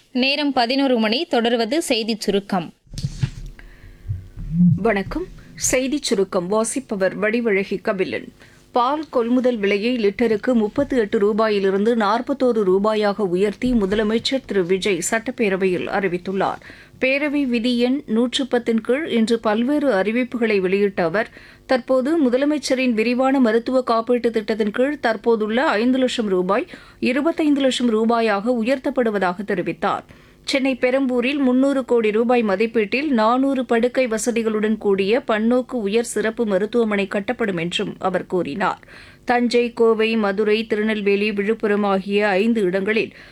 நேரம் 11 மணி. தொடர்வது செய்திச் சுருக்கம். வணக்கம். செய்திச் சுருக்கம் வாசிப்பவர் வடிவழகி கபிலன். பால் கொள்முதல் விலையை லிட்டருக்கு 38 ரூபாயிலிருந்து 41 ரூபாயாக உயர்த்தி முதலமைச்சர் திரு விஜய் சட்டப்பேரவையில் அறிவித்துள்ளார். பேரவை விதி எண் 110 கீழ் இன்று பல்வேறு அறிவிப்புகளை வெளியிட்ட அவர், தற்போது முதலமைச்சரின் விரிவான மருத்துவ காப்பீட்டுத் திட்டத்தின் கீழ் தற்போதுள்ள 5 லட்சம் ரூபாய் 25 லட்சம் ரூபாயாக உயர்த்தப்படுவதாக தெரிவித்தார். சென்னை பெரம்பூரில் 300 கோடி ரூபாய் மதிப்பீட்டில் 400 படுக்கை வசதிகளுடன் கூடிய பன்னோக்கு உயர் சிறப்பு மருத்துவமனை கட்டப்படும் என்றும் அவர் கூறினார். தஞ்சை, கோவை, மதுரை, திருநெல்வேலி, விழுப்புரம் ஆகிய 5 இடங்களில்